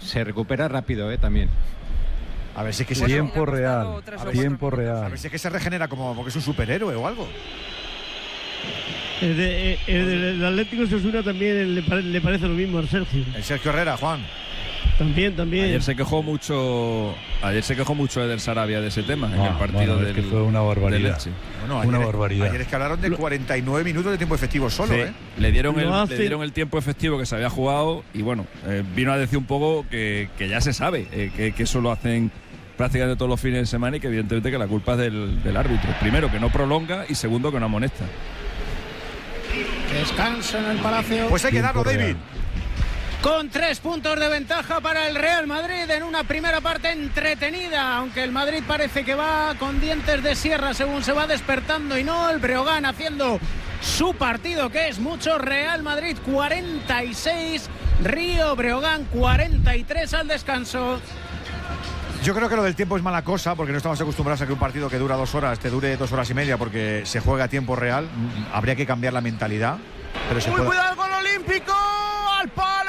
se recupera rápido, también. A ver si es que tiempo real. A ver si es que se regenera como porque es un superhéroe o algo. El Atlético de Osasuna también le parece lo mismo al Sergio. El Sergio Herrera, Juan. También. Ayer se quejó mucho Eder Sarabia de ese tema en el partido del. Es que fue una barbaridad. Una barbaridad. Ayer es que hablaron de 49 minutos de tiempo efectivo solo, sí. Le dieron el tiempo efectivo que se había jugado y bueno, vino a decir un poco que ya se sabe que eso lo hacen prácticamente todos los fines de semana y que evidentemente que la culpa es del árbitro. Primero, que no prolonga y segundo, que no amonesta. Descanso en el Palacio. Pues hay que darlo, David. Con 3 puntos de ventaja para el Real Madrid en una primera parte entretenida, aunque el Madrid parece que va con dientes de sierra según se va despertando y no, el Breogán haciendo su partido que es mucho. Real Madrid 46, Río Breogán 43 al descanso. Yo creo que lo del tiempo es mala cosa porque no estamos acostumbrados a que un partido que dura 2 horas te dure 2 horas y media porque se juega a tiempo real. Habría que cambiar la mentalidad. Pero se puede... cuidado con el Olímpico, al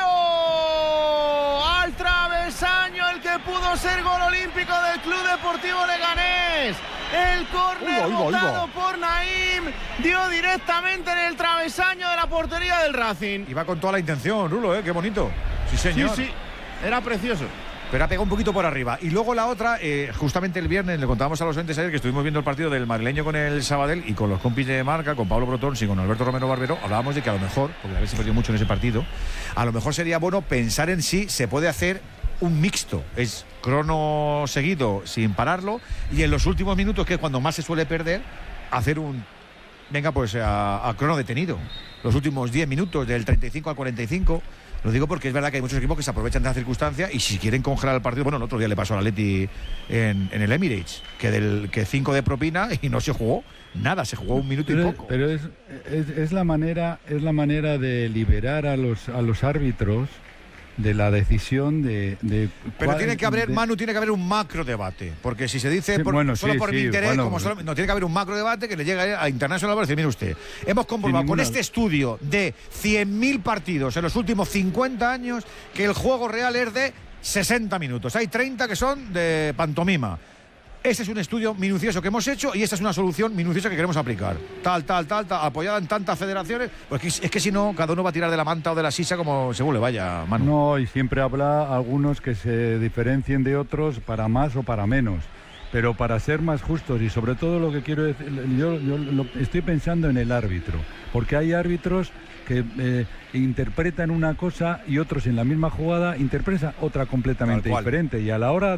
palo, al travesaño, el que pudo ser gol olímpico del Club Deportivo Leganés. El córner botado por Naim dio directamente en el travesaño de la portería del Racing. Iba con toda la intención, Rulo, qué bonito. Sí, señor. Sí, era precioso. Pero ha pegado un poquito por arriba. Y luego la otra, justamente el viernes, le contábamos a los oyentes ayer que estuvimos viendo el partido del madrileño con el Sabadell y con los compis de marca, con Pablo Brotons y con Alberto Romero Barbero, hablábamos de que a lo mejor, porque a veces se perdió mucho en ese partido, a lo mejor sería bueno pensar en si se puede hacer un mixto. Es crono seguido sin pararlo y en los últimos minutos, que es cuando más se suele perder, hacer un... Venga, pues a crono detenido. Los últimos 10 minutos, del 35 al 45... Lo digo porque es verdad que hay muchos equipos que se aprovechan de la circunstancia y si quieren congelar el partido, bueno, el otro día le pasó al Atleti en el Emirates, que 5 de propina y no se jugó nada, se jugó un minuto y poco. Pero es la manera de liberar a los árbitros de la decisión de pero tiene que haber, Manu, tiene que haber un macro debate, porque si se dice solo por mi interés, no, tiene que haber un macro debate que le llega a International para decir, mire usted, hemos comprobado con este estudio de 100.000 partidos en los últimos 50 años que el juego real es de 60 minutos, hay 30 que son de pantomima. Este es un estudio minucioso que hemos hecho y esta es una solución minuciosa que queremos aplicar. Tal, apoyada en tantas federaciones. Pues es que si no, cada uno va a tirar de la manta o de la sisa como según le vaya, Manu. No, y siempre habrá algunos que se diferencien de otros para más o para menos. Pero para ser más justos y sobre todo lo que quiero decir, yo estoy pensando en el árbitro. Porque hay árbitros que interpretan una cosa y otros en la misma jugada interpretan otra completamente diferente. Y a la hora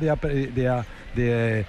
del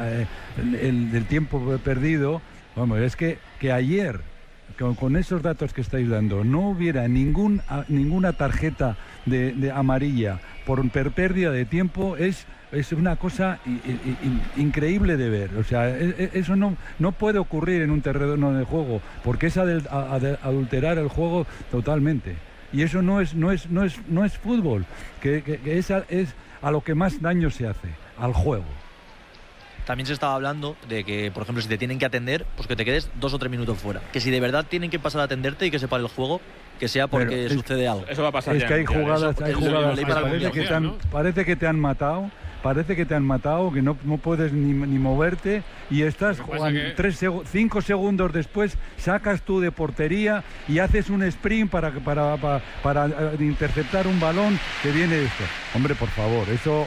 tiempo perdido, vamos, es que ayer, con esos datos que estáis dando, no hubiera ninguna tarjeta de amarilla por pérdida de tiempo, es una cosa increíble de ver. O sea, eso no puede ocurrir en un terreno de juego, porque es adulterar el juego totalmente. Y eso no es fútbol, que es a lo que más daño se hace, al juego. También se estaba hablando de que, por ejemplo, si te tienen que atender, pues que te quedes 2 o 3 minutos fuera. Que si de verdad tienen que pasar a atenderte y que se pare el juego, que sea porque sucede algo. Eso va a pasar. Es que hay jugadas parece que te han matado. Parece que te han matado, que no puedes ni moverte y estás jugando 5 segundos después, sacas tú de portería y haces un sprint para interceptar un balón que viene esto. Hombre, por favor, eso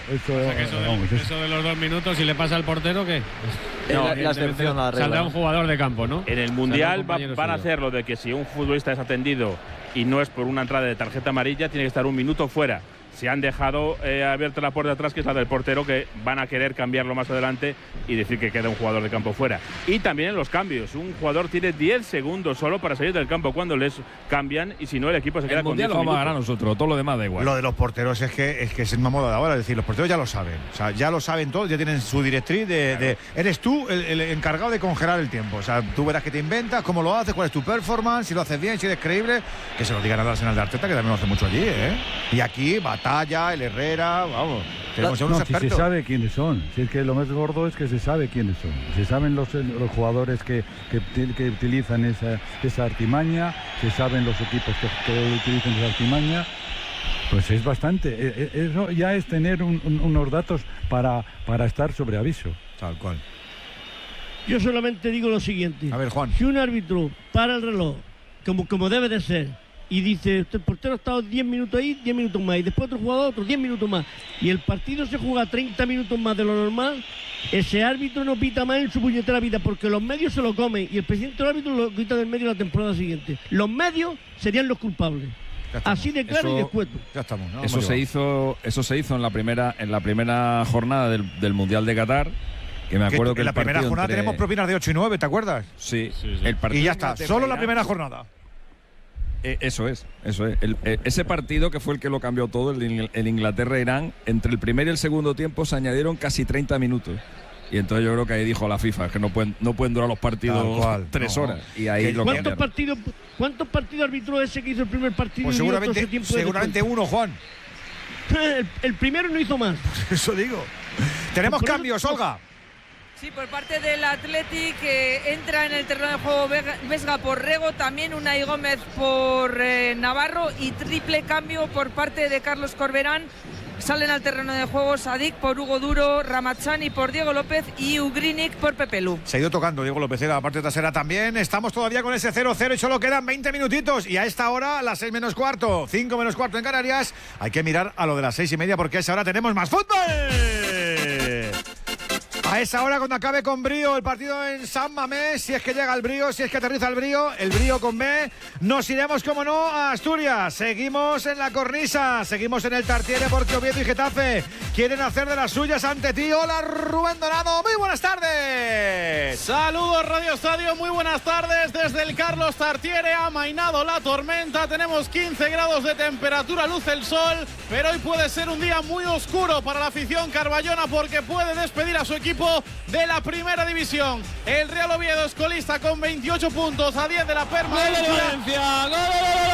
de los 2 minutos, si le pasa al portero, ¿qué? La excepción a la regla. Saldrá un jugador de campo, ¿no? En el Mundial van a hacer lo de que si un futbolista es atendido y no es por una entrada de tarjeta amarilla, tiene que estar 1 minuto fuera. Se han dejado abierta la puerta de atrás, que es la del portero, que van a querer cambiarlo más adelante y decir que queda un jugador de campo fuera. Y también en los cambios, un jugador tiene 10 segundos solo para salir del campo cuando les cambian y si no el equipo se queda con 10 minutos. Lo vamos a ganar nosotros, todo lo demás da igual. Lo de los porteros es que es una moda de ahora, es decir, los porteros ya lo saben, o sea, ya lo saben todos, ya tienen su directriz eres tú el encargado de congelar el tiempo, o sea, tú verás qué te inventas, cómo lo haces, cuál es tu performance, si lo haces bien, si eres creíble, que se lo digan al Arsenal de Arteta, que también lo hace mucho allí, Y aquí, Batalla, el Herrera, vamos, tenemos unos expertos. Si se sabe quiénes son, si es que lo más gordo es que se sabe quiénes son, se saben los jugadores que utilizan esa artimaña, se saben los equipos que utilizan esa artimaña Pues es bastante. Eso ya es tener unos datos para estar sobre aviso. Tal cual. Yo solamente digo lo siguiente. A ver, Juan. Si un árbitro para el reloj, como debe de ser, y dice, el portero ha estado 10 minutos ahí, 10 minutos más, y después otro jugador, otros 10 minutos más, y el partido se juega 30 minutos más de lo normal, ese árbitro no pita más en su puñetera vida, porque los medios se lo comen, y el presidente del árbitro lo quita del medio la temporada siguiente. Los medios serían los culpables. Así de claro y de escueto. Ya estamos, ¿no? Eso se hizo en la primera jornada del Mundial de Qatar. Que me acuerdo que en la primera jornada tenemos propinas de 8 y 9, ¿te acuerdas? Sí. El partido y ya está, solo la primera jornada. Eso es. Ese partido que fue el que lo cambió todo, el Inglaterra-Irán, entre el primer y el segundo tiempo se añadieron casi 30 minutos. Y entonces yo creo que ahí dijo la FIFA que no pueden durar los partidos 3 horas. Y ahí lo ¿Cuántos partidos arbitró ese que hizo el primer partido? Pues seguramente uno, Juan. El primero no hizo más. Eso digo. Tenemos cambios, Olga. Sí, por parte del Athletic entra en el terreno de juego Vesga por Rego, también Unai Gómez por Navarro y triple cambio por parte de Carlos Corberán. Salen al terreno de juego Sadik por Hugo Duro, Ramazani por Diego López y Ugrinic por Pepe Lu. Se ha ido tocando Diego López en la parte trasera también. Estamos todavía con ese 0-0 y solo quedan 20 minutitos. Y a esta hora, a las 6 menos cuarto, 5 menos cuarto en Canarias, hay que mirar a lo de las 6 y media porque a esa hora tenemos más fútbol. A esa hora, cuando acabe con brío el partido en San Mamés, si es que llega el brío, si es que aterriza el brío con B, nos iremos, como no, a Asturias. Seguimos en la cornisa, seguimos en el Tartiere porque Oviedo y Getafe quieren hacer de las suyas ante ti. Hola, Rubén Dorado, muy buenas tardes. Saludos, Radio Estadio, muy buenas tardes. Desde el Carlos Tartiere ha amainado la tormenta, tenemos 15 grados de temperatura, luce el sol, pero hoy puede ser un día muy oscuro para la afición carballona porque puede despedir a su equipo de la primera división. El Real Oviedo es colista con 28 puntos a 10 de la permanencia. ¡Gol!